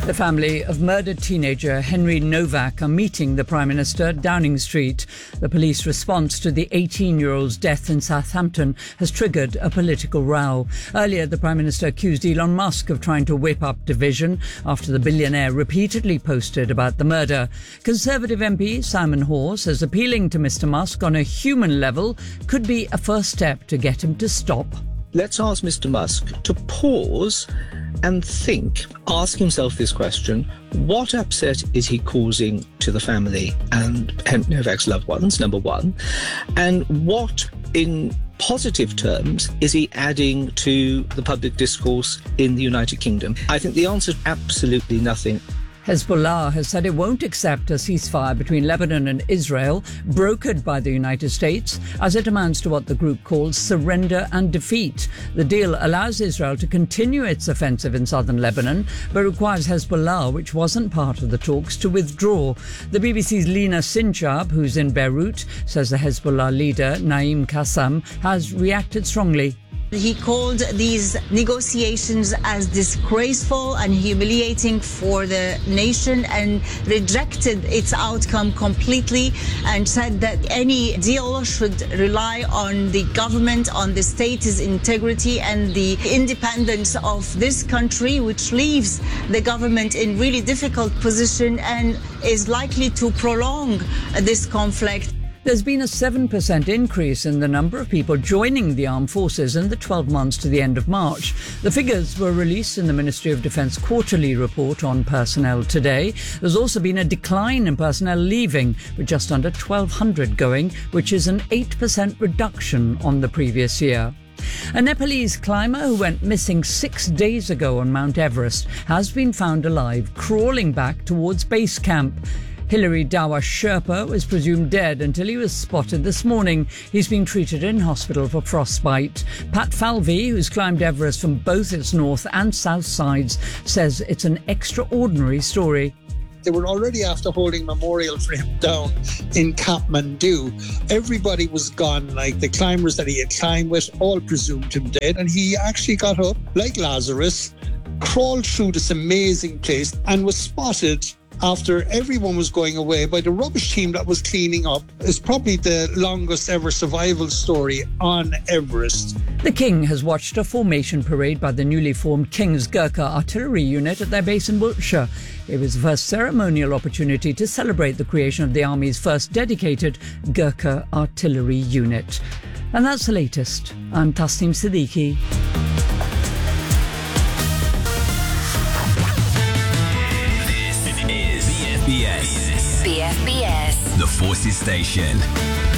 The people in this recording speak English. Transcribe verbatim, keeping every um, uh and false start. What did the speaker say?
The family of murdered teenager Henry Novak are meeting the Prime Minister at Downing Street. The police response to the eighteen-year-old's death in Southampton has triggered a political row. Earlier, the Prime Minister accused Elon Musk of trying to whip up division after the billionaire repeatedly posted about the murder. Conservative M P Simon Hoare says appealing to Mister Musk on a human level could be a first step to get him to stop. Let's ask Mister Musk to pause and think, ask himself this question: what upset is he causing to the family and Henry Novak's loved ones, number one? And what, in positive terms, is he adding to the public discourse in the United Kingdom? I think the answer is absolutely nothing. Hezbollah has said it won't accept a ceasefire between Lebanon and Israel, brokered by the United States, as it amounts to what the group calls surrender and defeat. The deal allows Israel to continue its offensive in southern Lebanon, but requires Hezbollah, which wasn't part of the talks, to withdraw. The B B C's Lina Sinchab, who's in Beirut, says the Hezbollah leader, Naim Qassam, has reacted strongly. He called these negotiations as disgraceful and humiliating for the nation and rejected its outcome completely, and said that any deal should rely on the government, on the state's integrity and the independence of this country, which leaves the government in really difficult position and is likely to prolong this conflict. There's been a seven percent increase in the number of people joining the armed forces in the twelve months to the end of March. The figures were released in the Ministry of Defence quarterly report on personnel today. There's also been a decline in personnel leaving, with just under twelve hundred going, which is an eight percent reduction on the previous year. A Nepalese climber who went missing six days ago on Mount Everest has been found alive, crawling back towards base camp. Hilary Dawa Sherpa was presumed dead until he was spotted this morning. He's been treated in hospital for frostbite. Pat Falvey, who's climbed Everest from both its north and south sides, says it's an extraordinary story. They were already after holding memorial for him down in Kathmandu. Everybody was gone, like the climbers that he had climbed with, all presumed him dead. And he actually got up, like Lazarus, crawled through this amazing place and was spotted after everyone was going away by the rubbish team that was cleaning up. It's probably the longest ever survival story on Everest. The King has watched a formation parade by the newly formed King's Gurkha Artillery Unit at their base in Wiltshire. It was the first ceremonial opportunity to celebrate the creation of the Army's first dedicated Gurkha Artillery Unit. And that's the latest. I'm Tasneem Siddiqui. B F B S. B F B S. The Forces Station.